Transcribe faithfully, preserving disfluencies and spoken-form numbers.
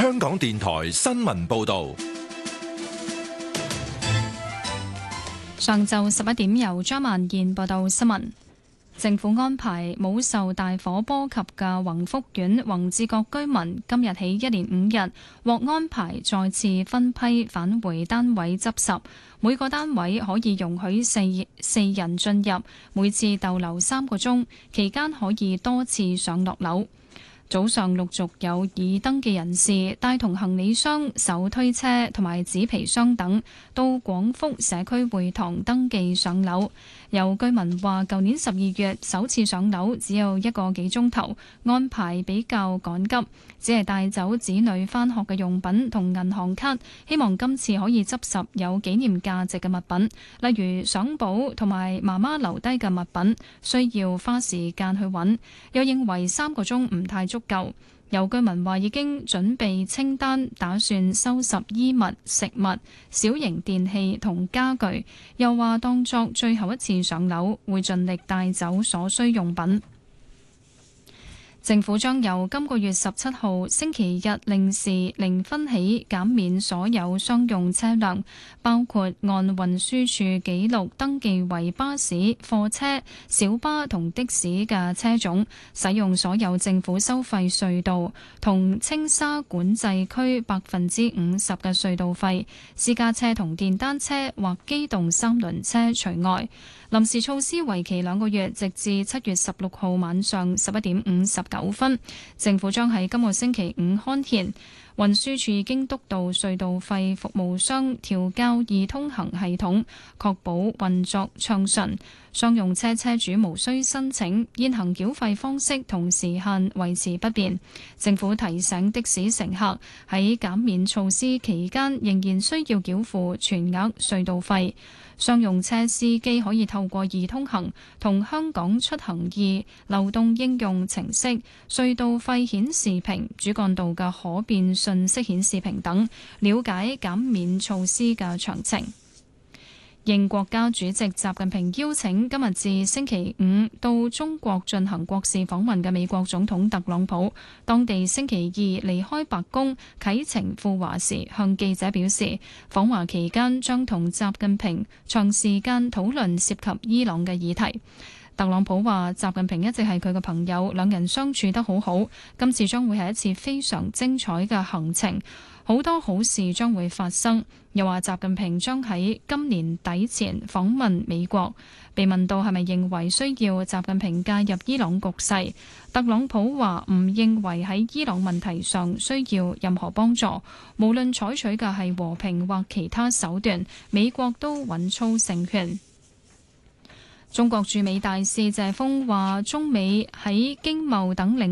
香港電台新聞報道。 上晝十一點，由張曼燕報道新聞。政府安排冇受大火波及嘅宏福苑宏志閣居民，今日起一連五日獲安排再次分批返回單位執拾。每個單位可以容許四四人進入，每次逗留三個鐘，期間可以多次上落樓。早上陸續有已登記人士帶同行李箱、手推車同埋紙皮箱等到廣福社區會堂登記上樓。有居民話，舊年十二月首次上樓只有一個幾鐘頭，安排比較趕急，只係帶走子女返學嘅用品同銀行卡，希望今次可以執拾有紀念價值嘅物品，例如相簿同埋媽媽留低嘅物品，需要花時間去揾。又認為三個鐘唔太足夠。有居民話已經準備清單，打算收拾衣物、食物、小型電器同家具，又話當作最後一次上樓，會盡力帶走所需用品。政府將由今個月十七號星期日零時零分起減免所有商用車輛，包括按運輸署記錄登記為巴士、貨車、小巴同的士嘅車種，使用所有政府收費隧道同青沙管制區百分之五十嘅隧道費，私家車同電單車或機動三輪車除外。臨時措施為期兩個月，直至七月十六號晚上十一點五十九分。政府將喺今個星期五刊憲。運輸署已經督導隧道費服務商調校易通行系統，確保運作暢順。商用車車主無需申請，現行繳費方式同時限維持不變。政府提醒的士乘客喺減免措施期間仍然需要繳付全額隧道費。商用車司機可以透過易通行同香港出行易流動應用程式、隧道費顯示屏、主幹道嘅可變信息顯示屏等，了解減免措施嘅詳情。應國家主席習近平邀請，今日至星期五到中國進行國事訪問嘅美國總統特朗普，當地星期二離開白宮啟程赴華時，向記者表示，訪華期間將同習近平長時間討論涉及伊朗嘅議題。特朗普話，習近平一直係佢嘅朋友，兩人相處得好好，今次將會係一次非常精彩嘅行程，好多好事將會發生。又話習近平將喺今年底前訪問美國。被問到係咪認為需要習近平介入伊朗局勢，特朗普話唔認為喺伊朗問題上需要任何幫助，無論採取嘅係和平或其他手段，美國都穩操勝券。中國駐美大使謝鋒話，中美喺經貿等領